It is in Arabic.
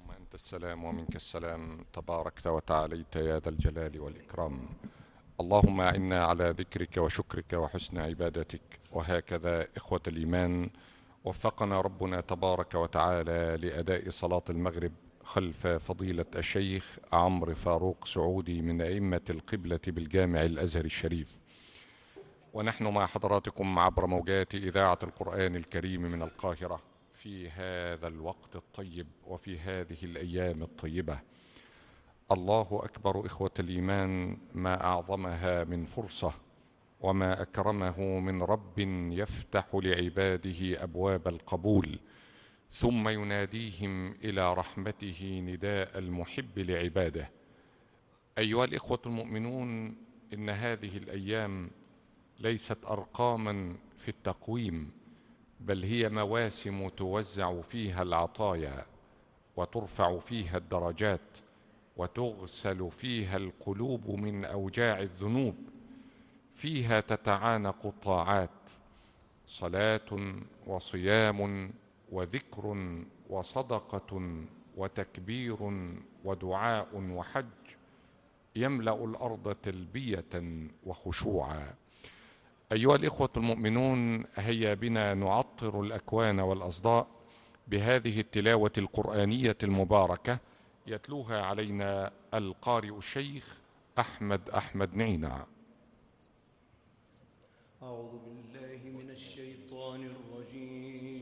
اللهم أنت السلام ومنك السلام، تباركت وتعاليت يا ذا الجلال والإكرام. اللهم أعنا على ذكرك وشكرك وحسن عبادتك. وهكذا إخوة الإيمان، وفقنا ربنا تبارك وتعالى لأداء صلاة المغرب خلف فضيلة الشيخ عمرو فاروق سعودي من أئمة القبلة بالجامع الأزهر الشريف، ونحن مع حضراتكم عبر موجات إذاعة القرآن الكريم من القاهرة في هذا الوقت الطيب وفي هذه الأيام الطيبة. الله أكبر إخوة الإيمان، ما أعظمها من فرصة وما أكرمه من رب يفتح لعباده أبواب القبول، ثم يناديهم إلى رحمته نداء المحب لعباده. أيها الإخوة المؤمنون، إن هذه الأيام ليست أرقاما في التقويم، بل هي مواسم توزع فيها العطايا، وترفع فيها الدرجات، وتغسل فيها القلوب من أوجاع الذنوب. فيها تتعانق الطاعات، صلاة وصيام وذكر وصدقة وتكبير ودعاء وحج، يملأ الأرض تلبية وخشوعا. أيها الإخوة المؤمنون، هيا بنا نعطر الأكوان والأصداء بهذه التلاوة القرآنية المباركة، يتلوها علينا القارئ الشيخ أحمد نعينع. أعوذ بالله من الشيطان الرجيم.